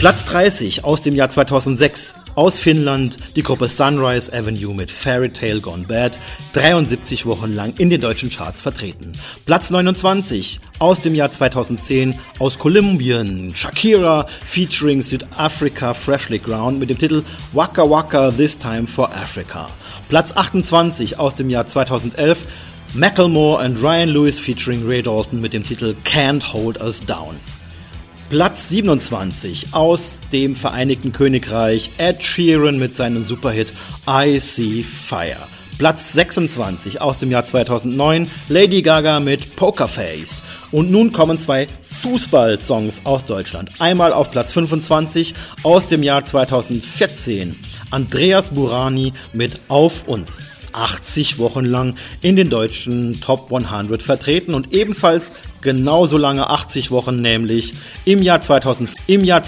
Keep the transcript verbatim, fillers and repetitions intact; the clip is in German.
Platz dreißig aus dem Jahr zweitausendsechs, aus Finnland, die Gruppe Sunrise Avenue mit Fairy Tale Gone Bad, dreiundsiebzig Wochen lang in den deutschen Charts vertreten. Platz neunundzwanzig, aus dem Jahr zweitausendzehn, aus Kolumbien, Shakira featuring Südafrika Freshly Ground mit dem Titel Waka Waka This Time for Africa. Platz achtundzwanzig, aus dem Jahr zweitausendelf, Macklemore and Ryan Lewis featuring Ray Dalton mit dem Titel Can't Hold Us Down. Platz siebenundzwanzig, aus dem Vereinigten Königreich, Ed Sheeran mit seinem Superhit I See Fire. Platz sechsundzwanzig, aus dem Jahr zweitausendneun, Lady Gaga mit Pokerface. Und nun kommen zwei Fußball-Songs aus Deutschland. Einmal auf Platz fünfundzwanzig, aus dem Jahr zweitausendvierzehn, Andreas Burani mit Auf uns. achtzig Wochen lang in den deutschen Top hundert vertreten und ebenfalls genauso lange achtzig Wochen, nämlich im Jahr zweitausend, im Jahr